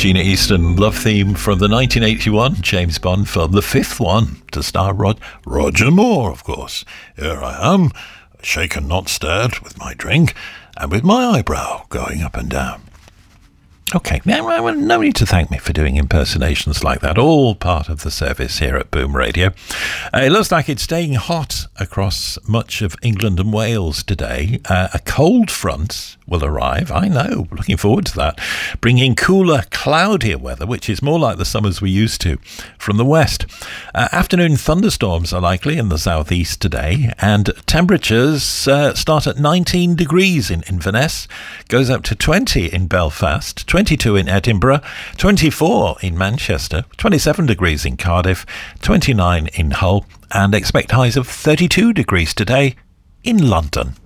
Sheena Easton love theme from the 1981 James Bond film, the fifth one, to star Roger Moore, of course. Here I am, shaken not stirred, with my drink, and with my eyebrow going up and down. Okay, no need to thank me for doing impersonations like that. All part of the service here at Boom Radio. It looks like it's staying hot across much of England and Wales today. A cold front will arrive. I know, looking forward to that. Bringing cooler, cloudier weather, which is more like the summers we're used to, from the west. Afternoon thunderstorms are likely in the southeast today, and temperatures start at 19 degrees in Inverness, goes up to 20 in Belfast, 22 in Edinburgh, 24 in Manchester, 27 degrees in Cardiff, 29 in Hull, and expect highs of 32 degrees today in London.